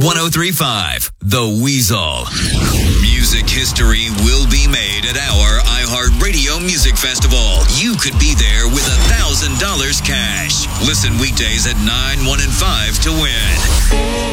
103.5 The Weasel. Music history will be made at our iHeartRadio Music Festival. You could be there with $1,000 cash. Listen weekdays at 9, 1, and 5 to win.